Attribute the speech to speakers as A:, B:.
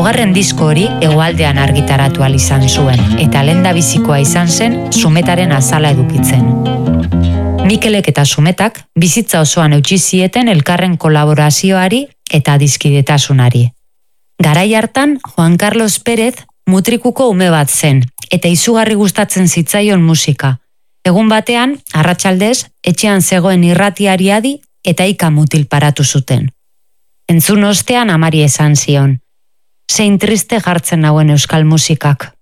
A: Laugarren disko hori hegoaldean argitaratu ahal izan zuen, eta lehendabizikoa izan zen Zumetaren azala edukitzen. Mikelek eta Zumetak bizitza osoan eutsi zieten elkarren kolaborazioari eta adiskidetasunari. Garai hartan, Juan Carlos Pérez mutrikuko ume bat zen, eta izugarri gustatzen zitzaion musika. Egun batean, arratsaldez, etxean zegoen irratiari adi eta ika mutil paratu zuten. Entzun ostean amari esan zion. Zein triste jartzen nauen euskal musikak.